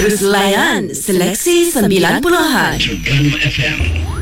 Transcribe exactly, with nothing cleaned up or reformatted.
Terus layan Seleksi sembilan puluhan. Terengganu F M.